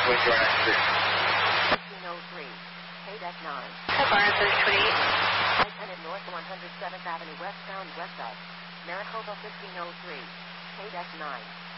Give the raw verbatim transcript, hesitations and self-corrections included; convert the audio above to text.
Wind two nine three. fifteen oh three. K nine. Sabara thirty twenty-eight. Headed north one hundred seventh Avenue westbound west of Maricopa fifteen oh three. K nine.